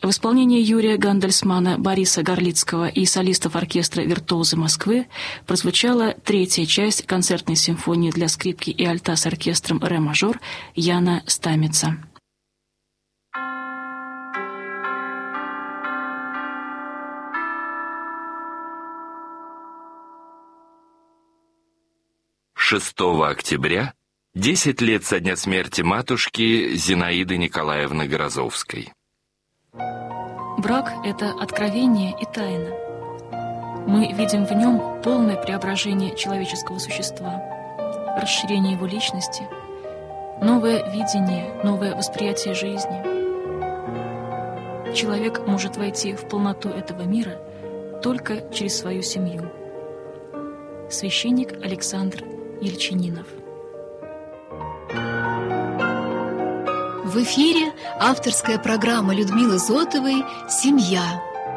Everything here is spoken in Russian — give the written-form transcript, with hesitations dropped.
В исполнении Юрия Гандельсмана, Бориса Горлицкого и солистов оркестра «Виртуозы Москвы» прозвучала третья часть концертной симфонии для скрипки и альта с оркестром «Ре-мажор» Яна Стамица. «6 октября 10 лет со дня смерти матушки Зинаиды Николаевны Грозовской. Брак — это откровение и тайна. Мы видим в нем полное преображение человеческого существа, расширение его личности, новое видение, новое восприятие жизни. Человек может войти в полноту этого мира только через свою семью. Священник Александр Ельчининов. В эфире авторская программа Людмилы Зотовой «Семья».